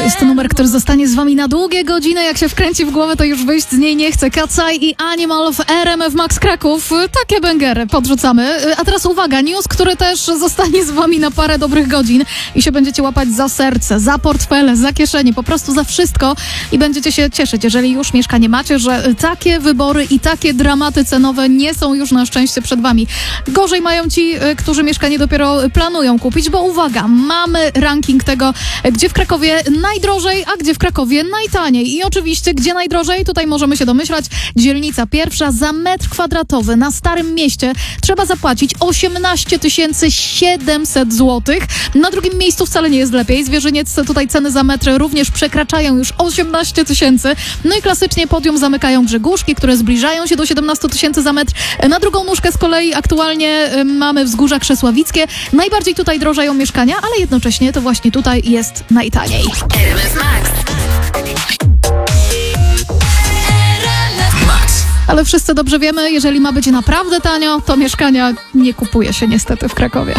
jest to numer, który zostanie z wami na długie godziny. Jak się wkręci w głowę, to już wyjść z niej nie chce. Kacaj i Animal w RMF Max Kraków. Takie bęgery podrzucamy. A teraz uwaga, news, który też zostanie z wami na parę dobrych godzin i się będziecie łapać za serce, za portfele, za kieszenie, po prostu za wszystko i będziecie się cieszyć, jeżeli już mieszkanie macie, że takie wybory i takie dramaty cenowe nie są już na szczęście przed wami. Gorzej mają ci, którzy mieszkanie dopiero planują kupić, bo uwaga, mamy ranking tego, gdzie w Krakowie najdrożej, a gdzie w Krakowie najtaniej. I oczywiście, gdzie najdrożej, tutaj możemy się domyślać, dzielnica pierwsza za metr kwadratowy na Starym Mieście trzeba zapłacić 18 700 zł. Na drugim miejscu wcale nie jest lepiej. Zwierzyniec, tutaj ceny za metr również przekraczają już 18 000. No i klasycznie podium zamykają Grzegórzki, które zbliżają się do 17 000 za metr. Na drugą nóżkę z kolei aktualnie mamy Wzgórza Krzesławickie. Najbardziej tutaj drożeją mieszkania, ale jednocześnie to właśnie tutaj jest najtaniej. RMF Max. Ale wszyscy dobrze wiemy, jeżeli ma być naprawdę tanio, to mieszkania nie kupuje się niestety w Krakowie.